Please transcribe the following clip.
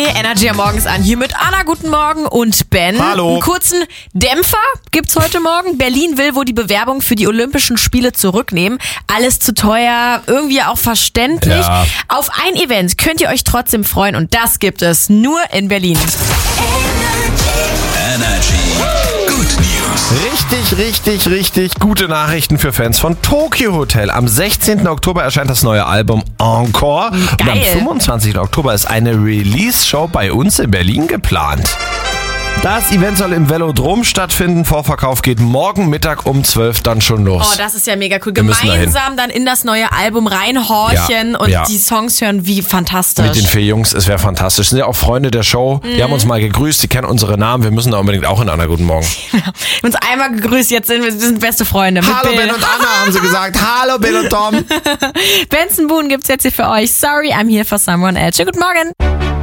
der Energy am Morgens an. Hier mit Anna, guten Morgen, und Ben. Hallo. Einen kurzen Dämpfer gibt's heute Morgen. Berlin will wohl die Bewerbung für die Olympischen Spiele zurücknehmen. Alles zu teuer, irgendwie auch verständlich. Ja. Auf ein Event könnt ihr euch trotzdem freuen und das gibt es nur in Berlin. Energy. Good News. Richtig gute Nachrichten für Fans von Tokyo Hotel. Am 16. Oktober erscheint das neue Album Encore. Geil. Und am 25. Oktober ist eine Release-Show bei uns in Berlin geplant. Das Event soll im Velodrom stattfinden. Vorverkauf geht morgen Mittag um 12 dann schon los. Oh, das ist ja mega cool. Wir müssen Gemeinsam dann in das neue Album reinhorchen und ja. die Songs hören, wie fantastisch. Mit den 4 Jungs, es wäre fantastisch. Sind ja auch Freunde der Show. Die haben uns mal gegrüßt, die kennen unsere Namen. Wir müssen da unbedingt auch in Anna guten Morgen. Wir haben uns einmal gegrüßt, jetzt sind wir sind beste Freunde. Mit Hallo Bill. Ben und Anna, haben sie gesagt. Hallo Ben und Tom. Benson Boone gibt's jetzt hier für euch. Sorry, I'm here for someone else. Schönen guten Morgen.